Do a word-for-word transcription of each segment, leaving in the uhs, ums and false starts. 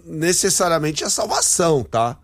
necessariamente a salvação, tá?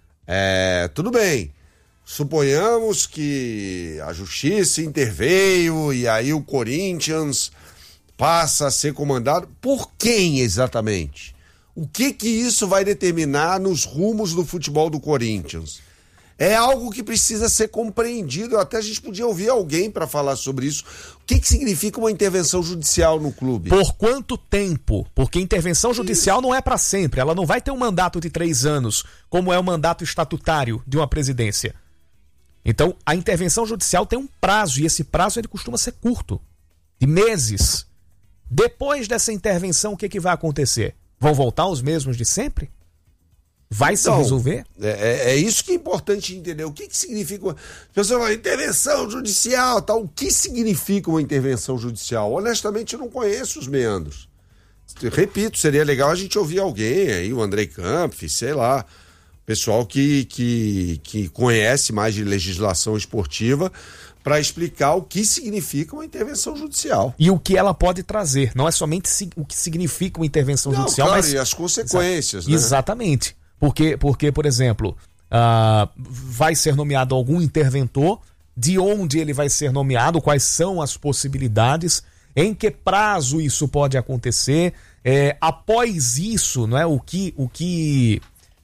É, tudo bem. Suponhamos que a justiça interveio e aí o Corinthians passa a ser comandado por quem exatamente? O que que isso vai determinar nos rumos do futebol do Corinthians? É algo que precisa ser compreendido. Até a gente podia ouvir alguém para falar sobre isso. O que que significa uma intervenção judicial no clube? Por quanto tempo? Porque intervenção judicial não é para sempre. Ela não vai ter um mandato de três anos, como é o mandato estatutário de uma presidência. Então, a intervenção judicial tem um prazo, e esse prazo ele costuma ser curto, de meses. Depois dessa intervenção, o que que vai acontecer? Vão voltar os mesmos de sempre? Vai então, se resolver? É, é isso que é importante entender. O que que significa... Pessoal, uma intervenção judicial, tal. O que significa uma intervenção judicial? Honestamente, eu não conheço os meandros. Repito, seria legal a gente ouvir alguém aí, o Andrei Kampf, sei lá, pessoal que, que, que conhece mais de legislação esportiva, para explicar o que significa uma intervenção judicial. E o que ela pode trazer. Não é somente o que significa uma intervenção não, judicial, claro, mas... e as consequências, Exa- né? Exatamente. Porque, porque por exemplo, uh, vai ser nomeado algum interventor, de onde ele vai ser nomeado, quais são as possibilidades, em que prazo isso pode acontecer, é, após isso, não é, o que... O que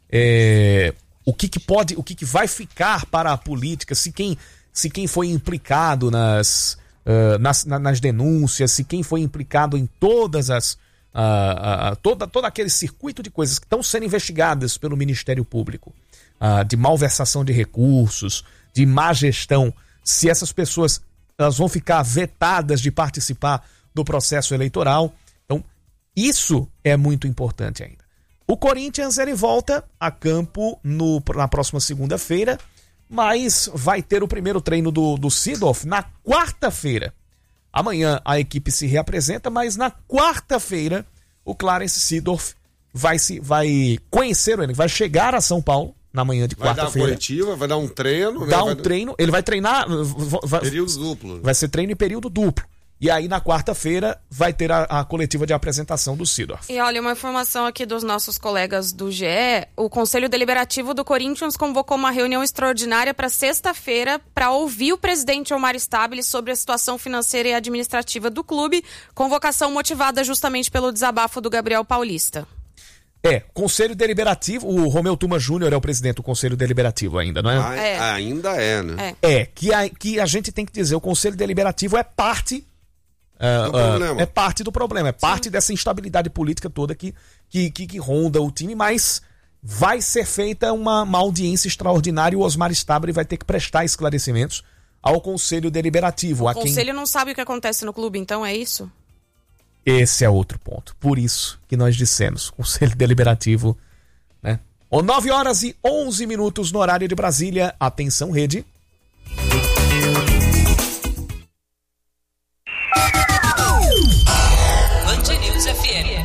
é, o que, que pode, o que, que vai ficar para a política, se quem... se quem foi implicado nas, uh, nas, na, nas denúncias, se quem foi implicado em todas as... Uh, uh, toda, todo aquele circuito de coisas que estão sendo investigadas pelo Ministério Público, uh, de malversação de recursos, de má gestão, se essas pessoas elas vão ficar vetadas de participar do processo eleitoral. Então, isso é muito importante ainda. O Corinthians ele volta a campo no, na próxima segunda-feira, mas vai ter o primeiro treino do, do Seedorf na quarta-feira. Amanhã a equipe se reapresenta, mas na quarta-feira o Clarence Seedorf vai, se, vai conhecer, ele vai chegar a São Paulo na manhã de quarta-feira. Vai dar uma coletiva, vai dar um treino. Dá né? um vai... treino, ele vai treinar... Vai, período duplo. Vai ser treino em período duplo. E aí, na quarta-feira, vai ter a, a coletiva de apresentação do Seedorf. E olha, uma informação aqui dos nossos colegas do G E, o Conselho Deliberativo do Corinthians convocou uma reunião extraordinária para sexta-feira para ouvir o presidente Omar Stabile sobre a situação financeira e administrativa do clube, convocação motivada justamente pelo desabafo do Gabriel Paulista. É, Conselho Deliberativo, o Romeu Tuma Júnior é o presidente do Conselho Deliberativo ainda, não é? Ah, é. Ainda é, né? É, é que, a, que a gente tem que dizer, o Conselho Deliberativo é parte... Uh, uh, é parte do problema, é parte Sim. dessa instabilidade política toda que, que, que, que ronda o time, mas vai ser feita uma, uma audiência extraordinária e o Osmar Stabile vai ter que prestar esclarecimentos ao Conselho Deliberativo. O Conselho quem... não sabe o que acontece no clube, então é isso? Esse é outro ponto. Por isso que nós dissemos, Conselho Deliberativo, né? nove horas e onze minutos no horário de Brasília. Atenção, rede. Band News F M.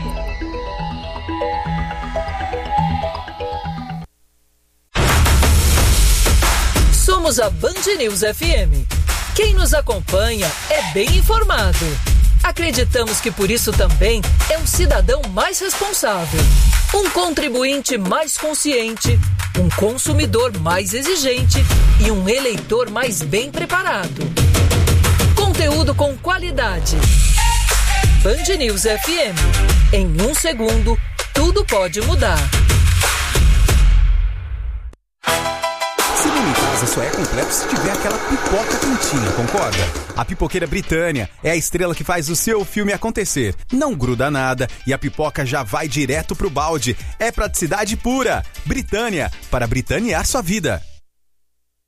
Somos a Band News F M. Quem nos acompanha é bem informado. Acreditamos que por isso também é um cidadão mais responsável, um contribuinte mais consciente, um consumidor mais exigente e um eleitor mais bem preparado. Conteúdo com qualidade. Band News F M. Em um segundo, tudo pode mudar. Cinema em casa só é completo se tiver aquela pipoca quentinha, concorda? A Pipoqueira Britânia é a estrela que faz o seu filme acontecer. Não gruda nada e a pipoca já vai direto pro balde. É praticidade pura. Britânia, para britanear sua vida.